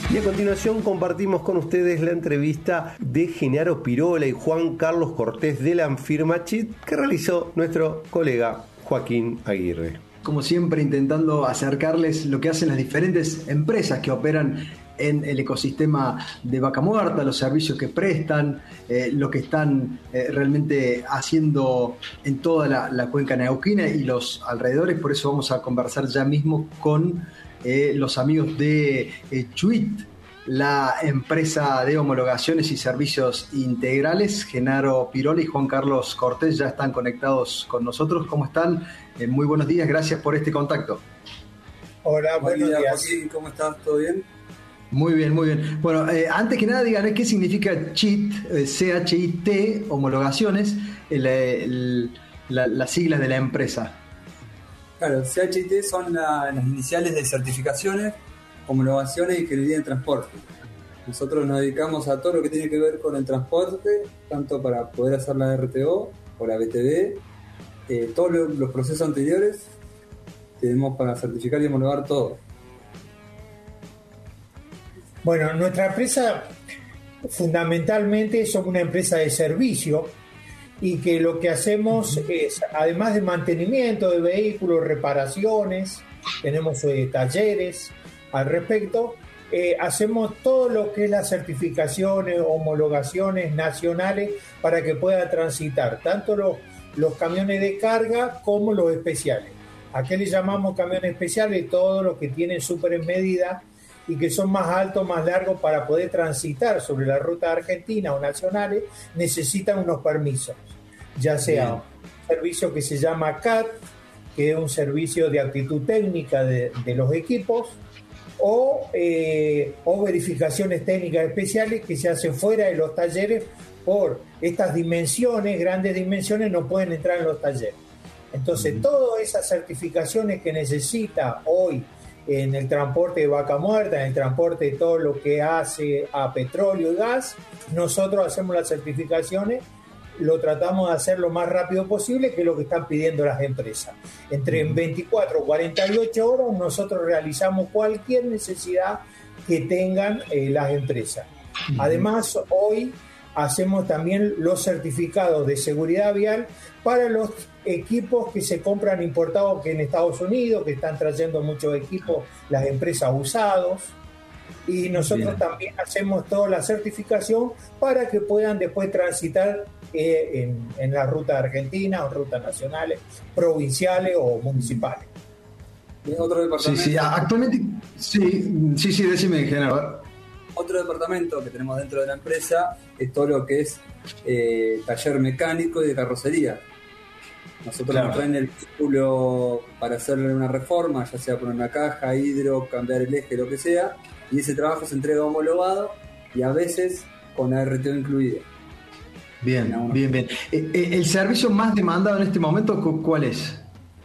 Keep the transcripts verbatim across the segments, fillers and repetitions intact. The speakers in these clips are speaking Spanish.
Y a continuación compartimos con ustedes la entrevista de Genaro Pirola y Juan Carlos Cortés de la firma Chit que realizó nuestro colega Joaquín Aguirre. Como siempre, intentando acercarles lo que hacen las diferentes empresas que operan en el ecosistema de Vaca Muerta, los servicios que prestan, eh, lo que están eh, realmente haciendo en toda la, la cuenca neuquina y los alrededores. Por eso vamos a conversar ya mismo con eh, los amigos de eh, Chuit, la empresa de homologaciones y servicios integrales. Genaro Pirola y Juan Carlos Cortés ya están conectados con nosotros. ¿Cómo están? Eh, muy buenos días, gracias por este contacto. Hola, buenos días, Joaquín, ¿cómo estás? ¿Todo bien? Muy bien, muy bien. Bueno, eh, antes que nada, díganme qué significa Chit, eh, C H I T, homologaciones, el, el, la, las siglas de la empresa. Claro, C H I T son la, las iniciales de certificaciones, homologaciones y ingeniería en transporte. Nosotros nos dedicamos a todo lo que tiene que ver con el transporte, tanto para poder hacer la R T O o la B T V, eh, todos los, los procesos anteriores tenemos para certificar y homologar todo. Bueno, nuestra empresa fundamentalmente somos una empresa de servicio y que lo que hacemos es, además de mantenimiento de vehículos, reparaciones, tenemos eh, talleres al respecto, eh, hacemos todo lo que es las certificaciones, homologaciones nacionales para que pueda transitar tanto los, los camiones de carga como los especiales. ¿A qué le llamamos camiones especiales? Todos los que tienen súper en medida y que son más altos, más largos para poder transitar sobre la ruta argentina o nacionales, necesitan unos permisos, ya sea Bien. un servicio que se llama C A T, que es un servicio de aptitud técnica de, de los equipos, o, eh, o verificaciones técnicas especiales que se hacen fuera de los talleres por estas dimensiones, grandes dimensiones, no pueden entrar en los talleres. Entonces, uh-huh. todas esas certificaciones que necesita hoy en el transporte de vaca muerta, en el transporte de todo lo que hace a petróleo y gas, nosotros hacemos las certificaciones, lo tratamos de hacer lo más rápido posible, que es lo que están pidiendo las empresas. Entre veinticuatro o cuarenta y ocho horas nosotros realizamos cualquier necesidad que tengan eh, las empresas. Además, hoy hacemos también los certificados de seguridad vial para los equipos que se compran importados que en Estados Unidos, que están trayendo muchos equipos, las empresas usados. Y nosotros Bien. también hacemos toda la certificación para que puedan después transitar eh, en, en la ruta argentina o rutas nacionales, provinciales o municipales. Otro departamento. Sí, sí, actualmente, sí, sí, sí, decime, Genaro. Otro departamento que tenemos dentro de la empresa es todo lo que es eh, taller mecánico y de carrocería. Nosotros claro. nos traen el vehículo para hacerle una reforma, ya sea poner una caja, hidro, cambiar el eje, lo que sea, y ese trabajo se entrega homologado y a veces con la R T O incluida. Bien, bien, bien. ¿El servicio más demandado en este momento cuál es?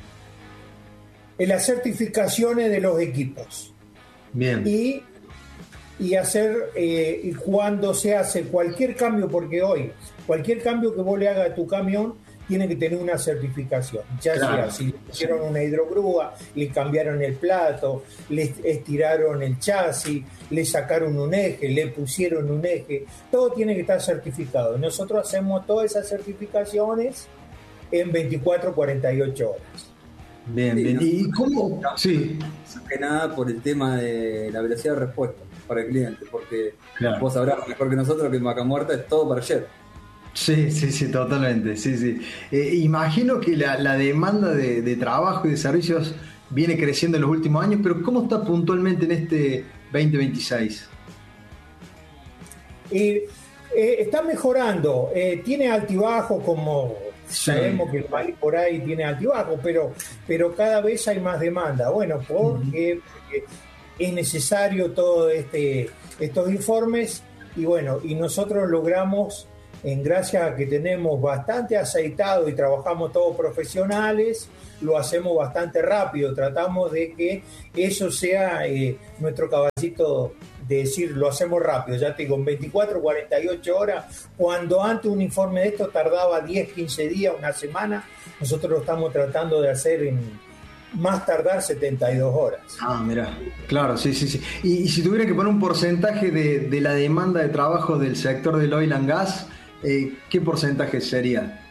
En las certificaciones de los equipos. Bien. Y, y hacer, eh, y cuando se hace cualquier cambio, porque hoy, cualquier cambio que vos le hagas a tu camión, tiene que tener una certificación, ya claro. sea si le pusieron una hidrogrúa, le cambiaron el plato, le estiraron el chasis, le sacaron un eje, le pusieron un eje, todo tiene que estar certificado. Nosotros hacemos todas esas certificaciones en veinticuatro a cuarenta y ocho horas. Bien, bien. ¿Y cómo? Sí. Más que nada por el tema de la velocidad de respuesta para el cliente, porque claro. vos sabrás mejor que nosotros que en Vaca Muerta es todo para ayer. Sí, sí, sí, totalmente, sí, sí. Eh, imagino que la, la demanda de, de trabajo y de servicios viene creciendo en los últimos años, pero ¿cómo está puntualmente en este veinte veintiséis? Eh, eh, está mejorando, eh, tiene altibajos como sí. sabemos que el país por ahí tiene altibajos, pero, pero cada vez hay más demanda. Bueno, porque, uh-huh. porque es necesario todo este estos informes y bueno, y nosotros logramos, en gracias a que tenemos bastante aceitado y trabajamos todos profesionales, lo hacemos bastante rápido, tratamos de que eso sea eh, nuestro caballito de decir, lo hacemos rápido, ya te digo, en veinticuatro, cuarenta y ocho horas, cuando antes un informe de esto tardaba diez, quince días, una semana, nosotros lo estamos tratando de hacer en, más tardar setenta y dos horas. Ah, mira, claro, sí, sí, sí. Y, y si tuviera que poner un porcentaje de, de la demanda de trabajo del sector del oil and gas, eh, ¿qué porcentaje sería?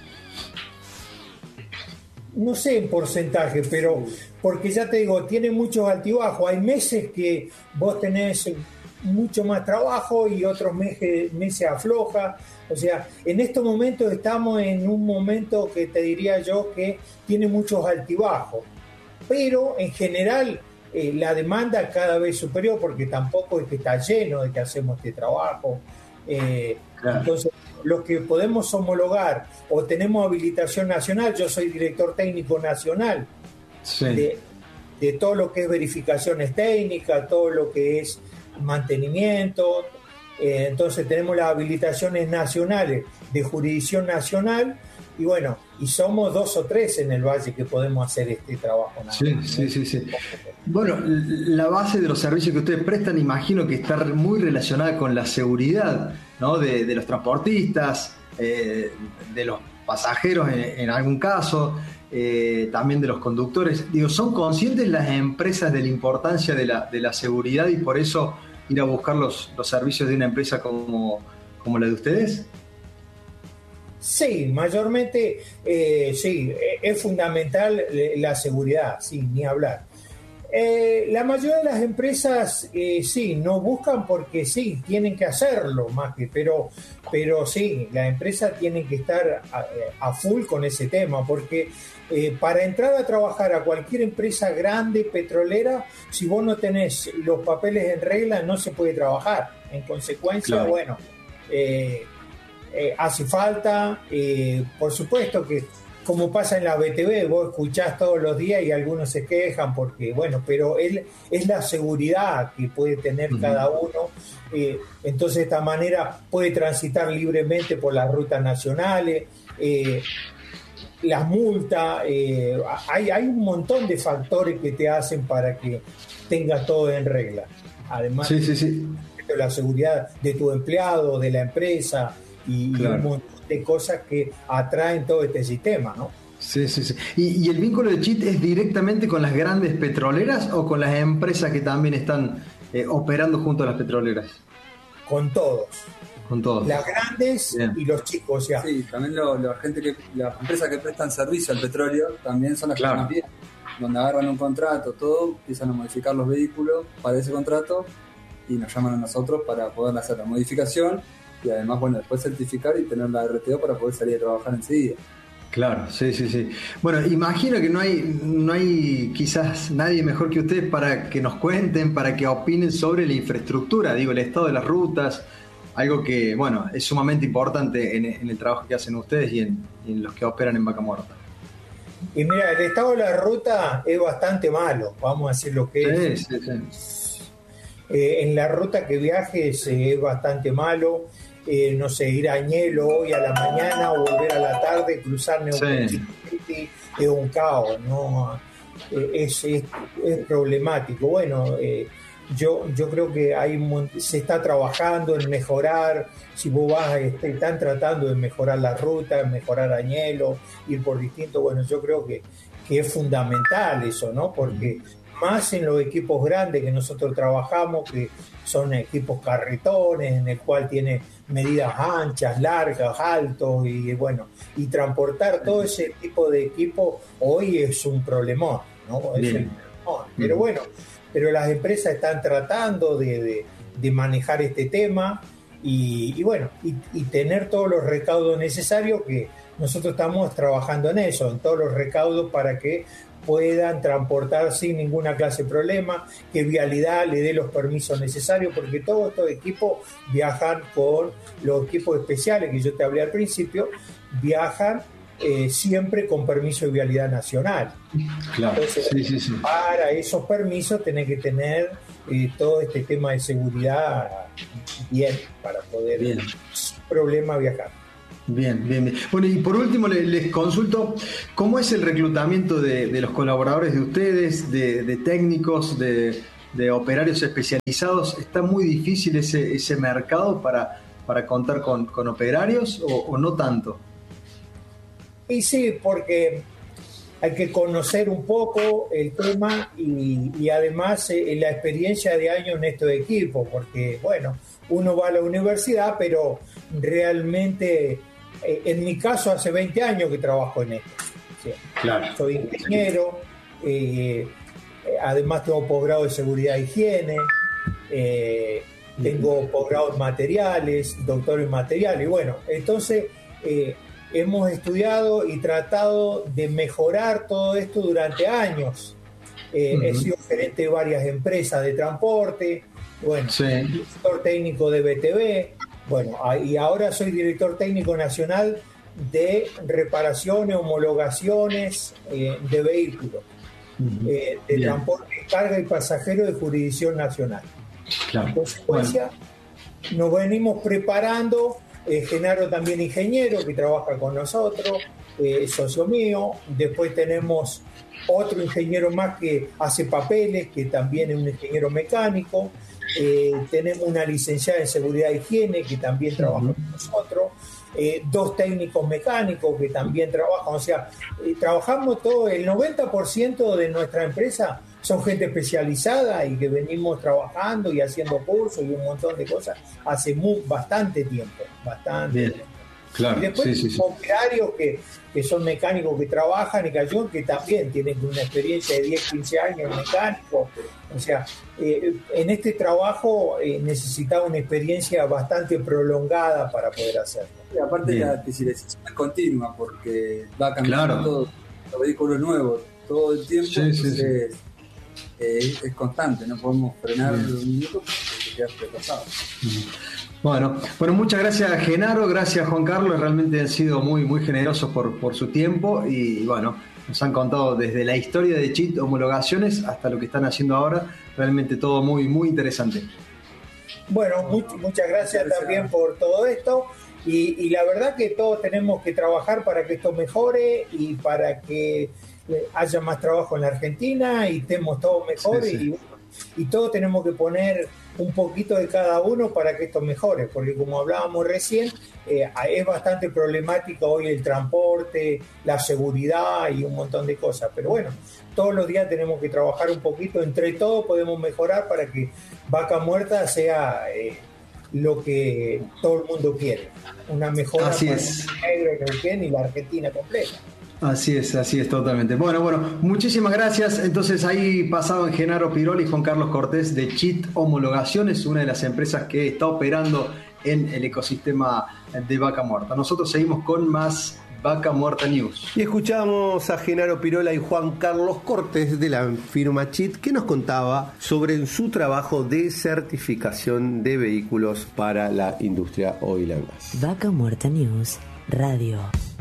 No sé en porcentaje, pero porque ya te digo, tiene muchos altibajos. Hay meses que vos tenés mucho más trabajo y otros meses, meses afloja. O sea, en estos momentos estamos en un momento que te diría yo que tiene muchos altibajos. Pero en general eh, la demanda cada vez superior, porque tampoco es que está lleno de que hacemos este trabajo. Eh, claro. Entonces, los que podemos homologar o tenemos habilitación nacional, yo soy director técnico nacional sí. de, de todo lo que es verificaciones técnicas, todo lo que es mantenimiento. Eh, entonces tenemos las habilitaciones nacionales de jurisdicción nacional. Y bueno, y somos dos o tres en el Valle que podemos hacer este trabajo. Sí, sí, sí, sí. Bueno, la base de los servicios que ustedes prestan, imagino que está muy relacionada con la seguridad, ¿no? De, de los transportistas, eh, de los pasajeros en, en algún caso, eh, también de los conductores. Digo, ¿son conscientes las empresas de la importancia de la, de la seguridad y por eso ir a buscar los, los servicios de una empresa como, como la de ustedes? Sí, mayormente eh, sí, es fundamental la seguridad, sí, ni hablar. Eh, la mayoría de las empresas eh, sí, no buscan porque sí, tienen que hacerlo más que, pero, pero sí, las empresas tienen que estar a, a full con ese tema, porque eh, para entrar a trabajar a cualquier empresa grande, petrolera, si vos no tenés los papeles en regla, no se puede trabajar. En consecuencia, claro. bueno, eh, Eh, hace falta, eh, por supuesto que como pasa en la B T V, vos escuchás todos los días y algunos se quejan porque, bueno, pero él, es la seguridad que puede tener uh-huh. cada uno, eh, entonces de esta manera puede transitar libremente por las rutas nacionales, eh, las multas, eh, hay, hay un montón de factores que te hacen para que tengas todo en regla, además sí, sí, sí. de la seguridad de tu empleado, de la empresa, y, claro. y un montón de cosas que atraen todo este sistema, ¿no? Sí, sí, sí. ¿Y, y el vínculo de Chit es directamente con las grandes petroleras o con las empresas que también están eh, operando junto a las petroleras? Con todos. Con todos. Las grandes Bien. Y los chicos, ya. Sí, también lo, lo, gente que, las empresas que prestan servicio al petróleo también son las claro. que más bien, donde agarran un contrato, todo, empiezan a modificar los vehículos para ese contrato y nos llaman a nosotros para poder hacer la modificación. Y además, bueno, después certificar y tener la R T O para poder salir a trabajar enseguida. Claro, sí, sí, sí. Bueno, imagino que no hay, no hay quizás nadie mejor que ustedes para que nos cuenten, para que opinen sobre la infraestructura, digo, el estado de las rutas, algo que, bueno, es sumamente importante en, en el trabajo que hacen ustedes y en, y en los que operan en Vaca Muerta. Y mira, el estado de la ruta es bastante malo, vamos a decir lo que sí, es. Sí, sí. Eh, en la ruta que viajes eh, es bastante malo. Eh, no sé, ir a Añelo hoy a la mañana o volver a la tarde, cruzar Neuquén sí. es un caos, ¿no? Eh, es, es, es problemático. Bueno, eh, yo, yo creo que hay se está trabajando en mejorar, si vos vas, este, están tratando de mejorar la ruta, mejorar Añelo, ir por distintos, bueno, yo creo que, que es fundamental eso, ¿no? Porque más en los equipos grandes que nosotros trabajamos, que son equipos carretones, en el cual tiene medidas anchas, largas, altos, y bueno, y transportar todo ese tipo de equipo hoy es un problemón, ¿no? Es el problemón. Pero bueno, pero las empresas están tratando de, de, de manejar este tema y, y bueno, y, y tener todos los recaudos necesarios, que nosotros estamos trabajando en eso, en todos los recaudos para que puedan transportar sin ninguna clase de problema, que Vialidad le dé los permisos necesarios, porque todos estos equipos viajan con los equipos especiales que yo te hablé al principio, viajan eh, siempre con permiso de Vialidad Nacional. Claro. Entonces, sí, sí, sí. para esos permisos tenés que tener eh, todo este tema de seguridad bien, para poder bien. sin problema viajar. Bien, bien, bien. Bueno, y por último les, les consulto, ¿cómo es el reclutamiento de, de los colaboradores de ustedes, de, de técnicos, de, de operarios especializados? ¿Está muy difícil ese, ese mercado para, para contar con, con operarios o, o no tanto? Y sí, porque hay que conocer un poco el tema y, y además eh, la experiencia de años en estos equipos, porque bueno, uno va a la universidad, pero realmente, eh, en mi caso, hace veinte años que trabajo en esto. Sí. Claro. Soy ingeniero, eh, además tengo posgrado de seguridad e higiene, eh, tengo posgrado en materiales, doctor en materiales, y bueno, entonces eh, hemos estudiado y tratado de mejorar todo esto durante años. Eh, uh-huh. He sido gerente de varias empresas de transporte, bueno, sí. Director técnico de B T V, bueno, y ahora soy director técnico nacional de reparaciones, homologaciones eh, de vehículos, uh-huh. eh, de Bien. transporte, carga y pasajero de jurisdicción nacional. Claro. En consecuencia, bueno. nos venimos preparando. Eh, Genaro también ingeniero que trabaja con nosotros, eh, socio mío. Después tenemos otro ingeniero más que hace papeles, que también es un ingeniero mecánico. Eh, tenemos una licenciada en seguridad e higiene que también trabaja uh-huh. con nosotros. Eh, dos técnicos mecánicos que también trabajan. O sea, eh, trabajamos todo, el noventa por ciento de nuestra empresa son gente especializada y que venimos trabajando y haciendo cursos y un montón de cosas hace muy, bastante tiempo, bastante Bien. tiempo. Claro, y después sí, sí, sí. operarios que, que son mecánicos que trabajan y que, que también tienen una experiencia de diez, quince años mecánico. O sea, eh, en este trabajo eh, necesitaba una experiencia bastante prolongada para poder hacerlo. Y aparte Bien. la especialización es continua porque va cambiando claro. todo, los vehículos nuevos todo el tiempo, sí, entonces sí, sí. Eh, es, es constante, no podemos frenar Bien. un minuto porque te quedas retrasado. Bueno, bueno, muchas gracias Genaro, gracias Juan Carlos, realmente han sido muy, muy generosos por, por su tiempo y bueno, nos han contado desde la historia de Chit Homologaciones hasta lo que están haciendo ahora, realmente todo muy, muy interesante. Bueno, much, muchas gracias también por todo esto y, y la verdad que todos tenemos que trabajar para que esto mejore y para que haya más trabajo en la Argentina y estemos todos mejores sí, sí. y, y todos tenemos que poner un poquito de cada uno para que esto mejore, porque como hablábamos recién, eh, es bastante problemático hoy el transporte, la seguridad y un montón de cosas, pero bueno, todos los días tenemos que trabajar un poquito, entre todos podemos mejorar para que Vaca Muerta sea eh, lo que todo el mundo quiere, una mejora Así para es. el negro, Neuquén y la Argentina completa. Así es, así es totalmente. Bueno, bueno, muchísimas gracias. Entonces ahí pasaban Genaro Piroli y Juan Carlos Cortés de Chit Homologaciones, una de las empresas que está operando en el ecosistema de Vaca Muerta. Nosotros seguimos con más Vaca Muerta News. Y escuchamos a Genaro Pirola y Juan Carlos Cortés de la firma Chit que nos contaba sobre su trabajo de certificación de vehículos para la industria oil and gas. Vaca Muerta News Radio.